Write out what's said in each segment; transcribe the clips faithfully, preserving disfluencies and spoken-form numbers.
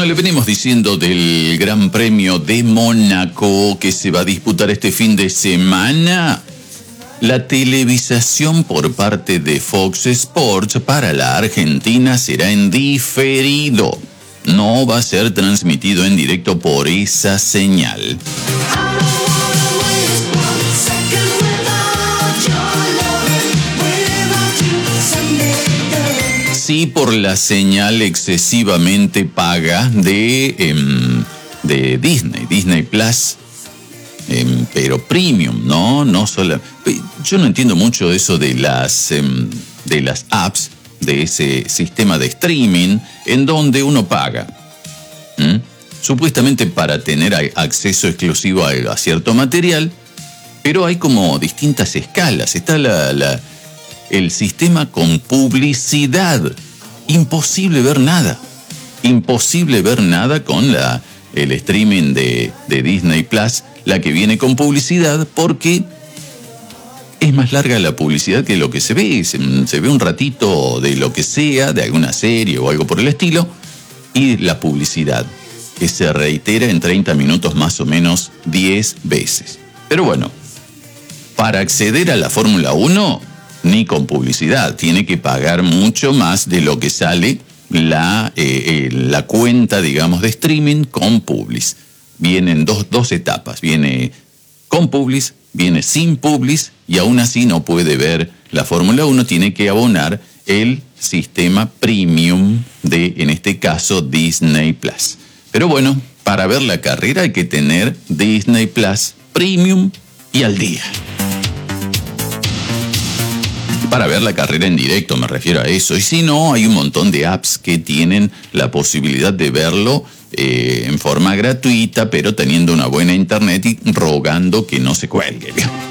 le venimos diciendo del Gran Premio de Mónaco que se va a disputar este fin de semana. La televisación por parte de Fox Sports para la Argentina será en diferido. No va a ser transmitido en directo por esa señal. Sí, por la señal excesivamente paga de, eh, de Disney, Disney Plus, eh, pero premium, ¿no? No solo. Yo no entiendo mucho eso de las, eh, de las apps, de ese sistema de streaming en donde uno paga. ¿Mm? Supuestamente para tener acceso exclusivo a, a cierto material, pero hay como distintas escalas. Está la... la el sistema con publicidad. Imposible ver nada. Imposible ver nada con la, el streaming de, de Disney Plus, la que viene con publicidad, porque es más larga la publicidad que lo que se ve. Se, se ve un ratito de lo que sea, de alguna serie o algo por el estilo, y la publicidad, que se reitera en treinta minutos más o menos diez veces. Pero bueno, para acceder a la Fórmula uno, ni con publicidad, tiene que pagar mucho más de lo que sale la, eh, eh, la cuenta, digamos, de streaming con publis. Vienen dos, dos etapas, viene con publis, viene sin publis, y aún así no puede ver la Fórmula uno, tiene que abonar el sistema premium de, en este caso, Disney Plus. Pero bueno, para ver la carrera hay que tener Disney Plus Premium y al día. Para ver la carrera en directo, me refiero a eso. Y si no, hay un montón de apps que tienen la posibilidad de verlo eh, en forma gratuita, pero teniendo una buena internet y rogando que no se cuelgue.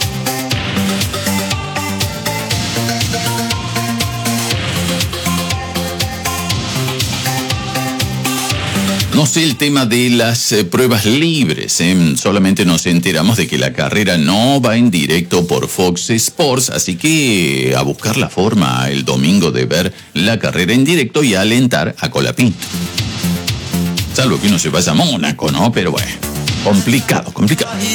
No sé el tema de las eh, pruebas libres, ¿eh? Solamente nos enteramos de que la carrera no va en directo por Fox Sports, así que a buscar la forma el domingo de ver la carrera en directo y a alentar a Colapinto. Salvo que uno se vaya a Mónaco, ¿no? Pero bueno, complicado, complicado.